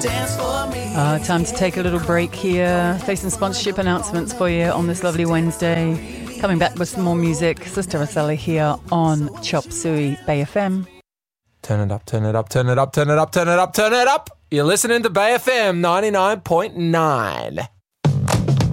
Time to take a little break here. Say some sponsorship announcements for you on this lovely Wednesday. Coming back with some more music. Sister Rosella here on Chop Suey Bay FM. Turn it up, turn it up, turn it up, turn it up, turn it up, turn it up. You're listening to Bay FM 99.9.